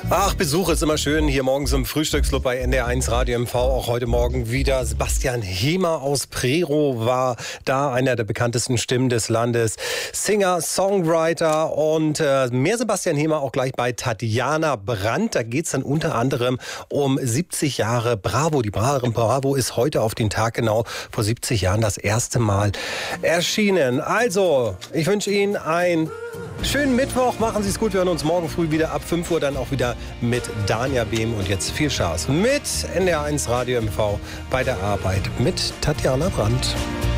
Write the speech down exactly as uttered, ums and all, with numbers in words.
Ach, Besuch ist immer schön. Hier morgens im Frühstücksclub bei N D R eins Radio M V. Auch heute Morgen wieder. Sebastian Hemer aus Prerow war da, einer der bekanntesten Stimmen des Landes. Singer, Songwriter und äh, mehr Sebastian Hemer auch gleich bei Tatjana Brandt. Da geht es dann unter anderem um siebzig Jahre Bravo. Die Bravo ist heute auf den Tag genau vor siebzig Jahren das erste Mal erschienen. Also, ich wünsche Ihnen einen schönen Mittwoch. Machen Sie es gut. Wir hören uns morgen früh wieder ab fünf Uhr dann auch wieder mit Dania Behm. Und jetzt viel Spaß mit N D R eins Radio M V bei der Arbeit mit Tatjana Brandt.